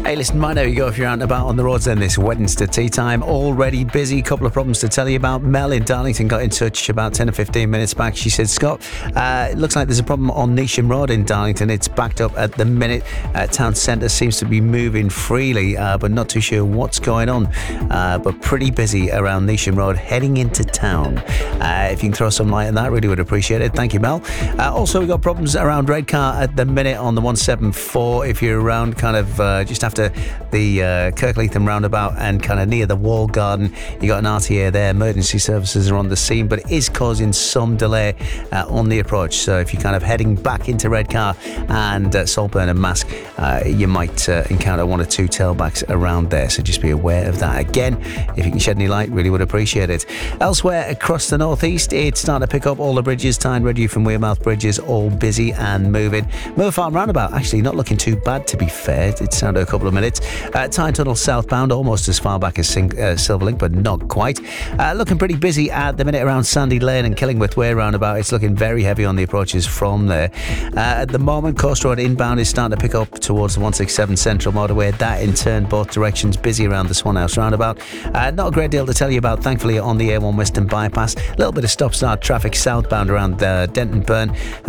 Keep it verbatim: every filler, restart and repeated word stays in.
Hey, listen, mind how you go if you're out and about on the roads then this Wednesday tea time. Already busy, couple of problems to tell you about. Mel in Darlington got in touch about ten or fifteen minutes back. She said, Scott, uh, it looks like there's a problem on Neasham Road in Darlington. It's backed up at the minute. Uh, town centre seems to be moving freely, uh, but not too sure what's going on. Uh, but pretty busy around Neasham Road heading into town. Uh, if you can throw some light on that, really would appreciate it. Thank you, Mel. Uh, also, we've got problems around Redcar at the minute on the one seventy-four. If you're around kind of uh, just after the uh, Kirkleatham roundabout and kind of near the Wall Garden, you got an R T A there. Emergency services are on the scene, but it is causing some delay uh, on the approach. So if you're kind of heading back into Redcar and uh, Saltburn and Mask, uh, you might uh, encounter one or two tailbacks around there. So just be aware of that. Again, if you can shed any light, really would appreciate it. Elsewhere across the northeast, it's starting to pick up all the bridges. Tyne, Redview from Wearmouth bridges all busy and moving. Moor Farm roundabout actually not looking too bad, to be fair. It's down to a couple of minutes. Uh, Tyne Tunnel southbound, almost as far back as Sing- uh, Silverlink, but not quite. Uh, looking pretty busy at the minute around Sandy Lane and Killingworth Way roundabout. It's looking very heavy on the approaches from there. Uh, at the moment, Coast Road inbound is starting to pick up towards the one sixty-seven Central Motorway. That in turn, both directions, busy around the Swan House roundabout. Uh, not a great deal to tell you about, thankfully, on the A one Western bypass. A little bit of stop-start traffic southbound around uh, Denton Burn.